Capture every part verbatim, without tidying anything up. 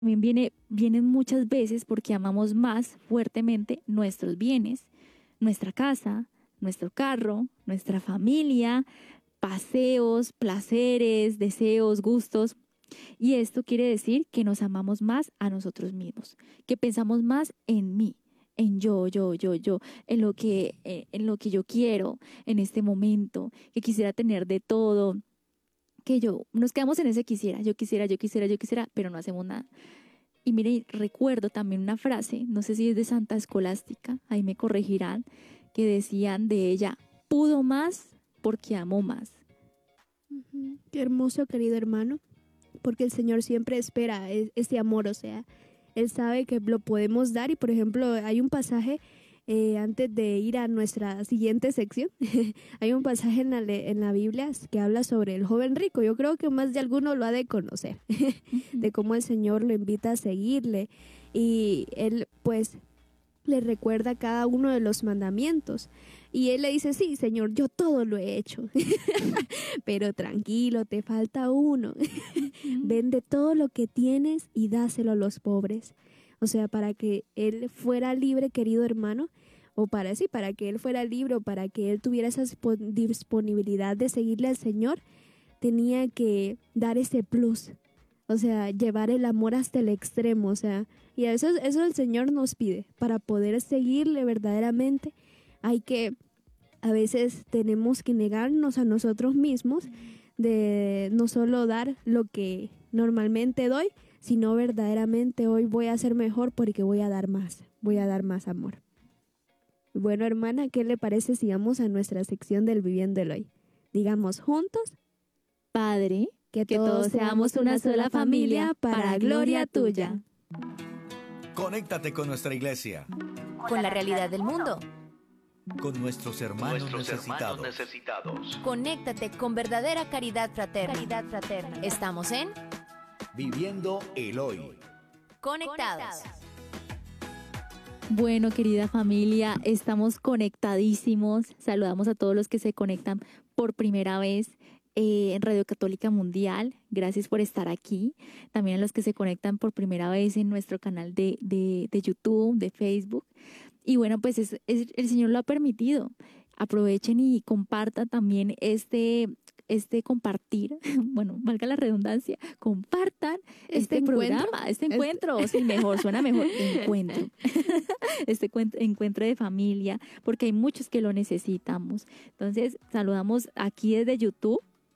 también viene, vienen muchas veces porque amamos más fuertemente nuestros bienes, nuestra casa, nuestro carro, nuestra familia, paseos, placeres, deseos, gustos. Y esto quiere decir que nos amamos más a nosotros mismos, que pensamos más en mí, en yo, yo, yo, yo, en lo que, eh, en lo que yo quiero en este momento, que quisiera tener de todo, que yo, nos quedamos en ese quisiera, yo quisiera, yo quisiera, yo quisiera, pero no hacemos nada. Y mire, recuerdo también una frase, no sé si es de Santa Escolástica, ahí me corregirán, que decían de ella, pudo más porque amó más. Ujú. Qué hermoso, querido hermano, porque el Señor siempre espera e- ese amor, o sea, Él sabe que lo podemos dar y, por ejemplo, hay un pasaje, eh, antes de ir a nuestra siguiente sección, hay un pasaje en la, le- en la Biblia que habla sobre el joven rico. Yo creo que más de alguno lo ha de conocer, de cómo el Señor lo invita a seguirle y Él, pues, le recuerda cada uno de los mandamientos. Y él le dice, sí, Señor, yo todo lo he hecho. Pero tranquilo, te falta uno. Vende todo lo que tienes y dáselo a los pobres. O sea, para que él fuera libre, querido hermano, o para sí, para que él fuera libre o para que él tuviera esa dispo- disponibilidad de seguirle al Señor, tenía que dar ese plus. O sea, llevar el amor hasta el extremo, o sea, y eso, eso el Señor nos pide. Para poder seguirle verdaderamente, hay que, a veces tenemos que negarnos a nosotros mismos de no solo dar lo que normalmente doy, sino verdaderamente hoy voy a ser mejor porque voy a dar más, voy a dar más amor. Bueno, hermana, ¿qué le parece si vamos a nuestra sección del Viviendo el Hoy? Digamos juntos, Padre, que que todos todos seamos una sola familia para gloria tuya. Conéctate con nuestra iglesia, Con la realidad del mundo. con nuestros hermanos Nuestros necesitados. hermanos necesitados. Conéctate con verdadera caridad fraterna. Caridad fraterna. Estamos en Viviendo el hoy. Conectados. Bueno, querida familia, estamos conectadísimos. Saludamos a todos los que se conectan por primera vez eh, en Radio Católica Mundial. Gracias por estar aquí. También a los que se conectan por primera vez en nuestro canal de, de, de YouTube, de Facebook. Y bueno, pues es, es- el Señor lo ha permitido. Aprovechen y compartan también este, este compartir, bueno, valga la redundancia, compartan ¿Este este, encuentro? programa, este Este- encuentro, sí, mejor, suena mejor, encuentro, este cuen- encuentro de familia, porque hay muchos que lo necesitamos. Entonces, saludamos aquí desde YouTube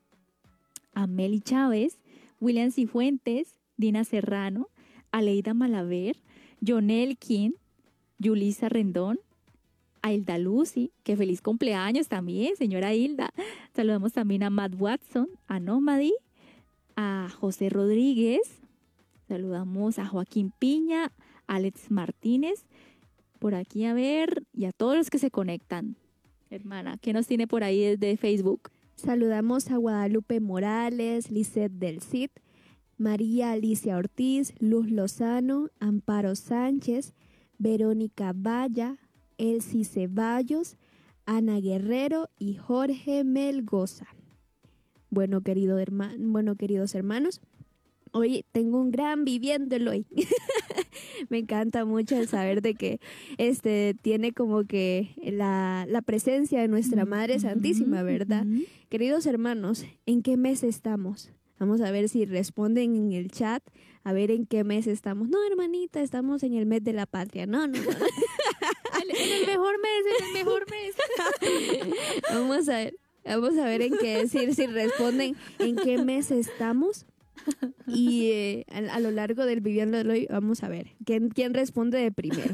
a Meli Chávez, William Cifuentes, Dina Serrano, Aleida Malaver, John Elkin, Yulisa Rendón, a Hilda Lucy, que feliz cumpleaños también, señora Hilda. Saludamos también a Matt Watson, a Nomadi, a José Rodríguez, saludamos a Joaquín Piña, Alex Martínez, por aquí a ver, y a todos los que se conectan. Hermana, ¿qué nos tiene por ahí desde Facebook? Saludamos a Guadalupe Morales, Lisette del Cid, María Alicia Ortiz, Luz Lozano, Amparo Sánchez, Verónica Valla, Elsie Ceballos, Ana Guerrero y Jorge Melgoza. Bueno, querido herma- bueno, queridos hermanos, hoy tengo un gran viviéndolo hoy. Me encanta mucho el saber de que este tiene como que la, la presencia de nuestra Madre Santísima, ¿verdad? Ujú. Queridos hermanos, ¿en qué mes estamos? Vamos a ver si responden en el chat, a ver en qué mes estamos. No, hermanita, estamos en el mes de la patria. No, no, no. En el mejor mes, en el mejor mes. Vamos a ver, vamos a ver en qué decir, si responden en qué mes estamos. Y eh, a, a lo largo del Viviendo el Hoy, vamos a ver quién, quién responde de primero.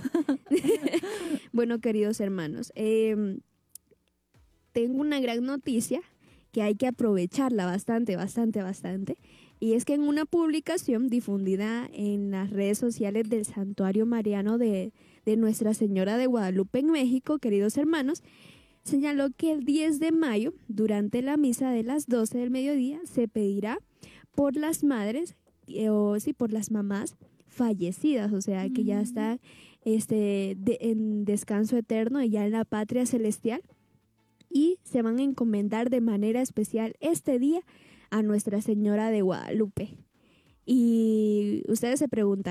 Bueno, queridos hermanos, eh, tengo una gran noticia que hay que aprovecharla bastante, bastante, bastante. Y es que en una publicación difundida en las redes sociales del Santuario Mariano de, de Nuestra Señora de Guadalupe en México, queridos hermanos, señaló que el diez de mayo, durante la misa de las doce del mediodía, se pedirá por las madres, eh, o sí, por las mamás fallecidas, o sea, que ya están este, de- en descanso eterno y ya en la patria celestial, y se van a encomendar de manera especial este día a Nuestra Señora de Guadalupe. Y ustedes se preguntan,